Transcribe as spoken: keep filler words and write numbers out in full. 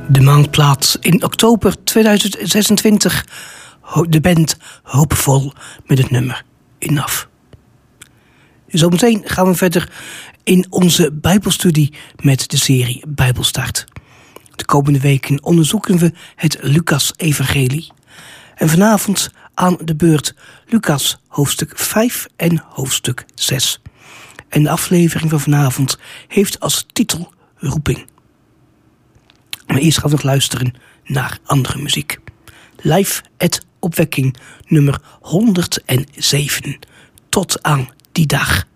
De maandplaats in oktober tweeduizend zesentwintig. De band Hoopvol met het nummer Enough. Zometeen gaan we verder in onze Bijbelstudie met de serie Bijbelstart. De komende weken onderzoeken we het Lucas-evangelie. En vanavond aan de beurt Lucas hoofdstuk vijf en hoofdstuk zes. En de aflevering van vanavond heeft als titel Roeping. Maar eerst gaan we nog luisteren naar andere muziek. Live at Opwekking nummer honderdzeven. Tot aan die dag